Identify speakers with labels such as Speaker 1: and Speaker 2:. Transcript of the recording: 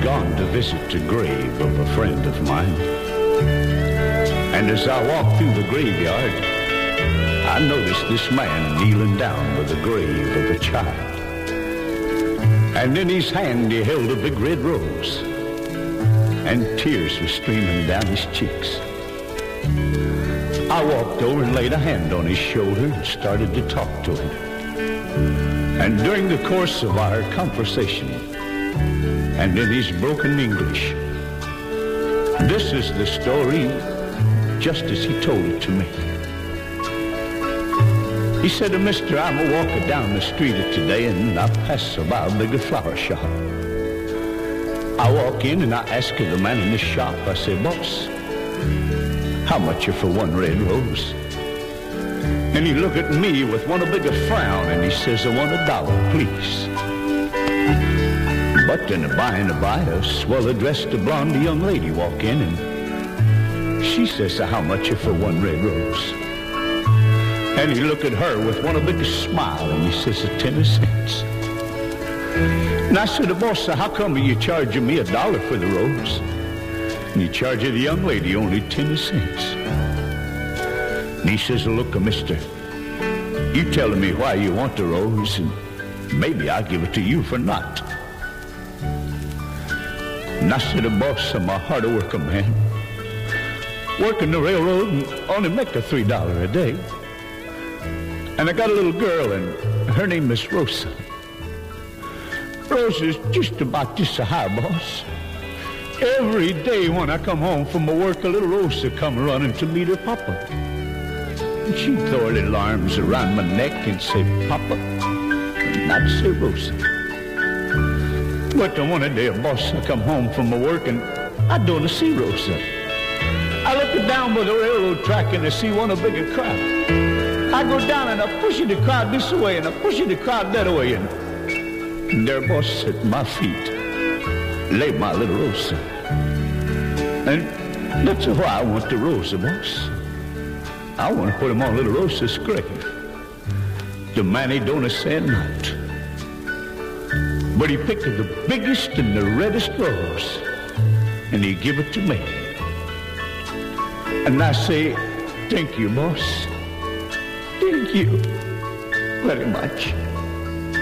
Speaker 1: gone to visit the grave of a friend of mine. And as I walked through the graveyard, I noticed this man kneeling down by the grave of a child. And in his hand he held a big red rose, and tears were streaming down his cheeks. I walked over and laid a hand on his shoulder and started to talk to him. And during the course of our conversation, and in his broken English, this is the story just as he told it to me. He said, "Mister, I'm a-walking down the street today, and I pass by a big flower shop. I walk in and I ask the man in the shop, I say, 'Boss, how much are for one red rose?' And he looked at me with one a bigger frown, and he says, 'I want $1, please.' But then by and by, a swell-dressed blonde young lady walk in, and she says, 'How much are for one red rose?' And he looked at her with one a big smile, and he says, 10 cents. And I said, 'Boss, how come you charging me $1 for the rose, and you charge the young lady only 10 cents? And he says, 'Look, mister, you telling me why you want the rose, and maybe I'll give it to you for not.' And I said, 'Boss, I'm a hard worker man, working the railroad and only make a $3 a day. And I got a little girl, and her name is Rosa. Rosa's just about this high, boss. Every day when I come home from my work, a little Rosa come running to meet her papa. And she'd throw her little arms around my neck and say, 'Papa,' and I'd say, 'Rosa.' But then one day, boss, I come home from my work, and I don't see Rosa. I look down by the railroad track, and I see one a bigger crowd. I go down and I push the crowd this way, and I push the crowd that way, and there, boss, at my feet lay my little Rosa. And that's why I want the Rosa, boss. I want to put him on little Rosa's grave. The man, he don't say not. But he picked the biggest and the reddest rose, and he give it to me. And I say, "Thank you, boss. Thank you very much."